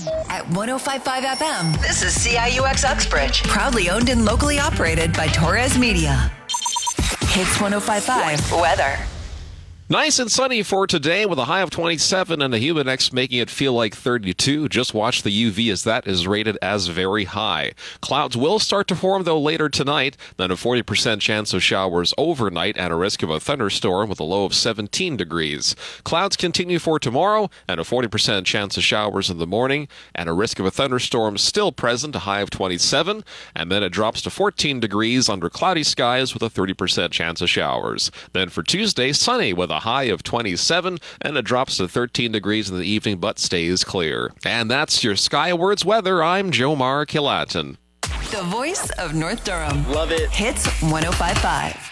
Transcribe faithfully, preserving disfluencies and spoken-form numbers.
At one oh five point five F M, This is C I U X Uxbridge. proudly owned and locally operated by Torres Media. Hits one oh five point five. Weather. Nice and sunny for today with a high of twenty-seven and a humid index making it feel like thirty-two. Just watch the U V as that is rated as very high. Clouds will start to form, though, later tonight. Then a forty percent chance of showers overnight and a risk of a thunderstorm with a low of seventeen degrees. Clouds continue for tomorrow and a forty percent chance of showers in the morning and a risk of a thunderstorm still present, a high of twenty-seven. And then it drops to fourteen degrees under cloudy skies with a thirty percent chance of showers. Then for Tuesday, sunny with a high of twenty-seven, and it drops to thirteen degrees in the evening, but stays clear. And that's your Skywards weather. I'm Jomar Kilatin. The voice of North Durham. Love it. Hits one oh five point five.